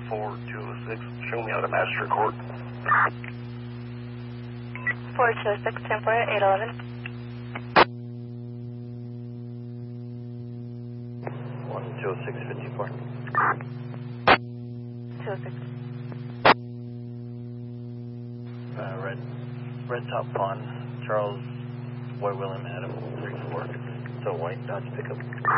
4206, show me out of Master Court. 4206, 10-4, 811. 20654. 206. Red Top Pond, Charles, Boy William Adam, 34. So white Dodge pickup.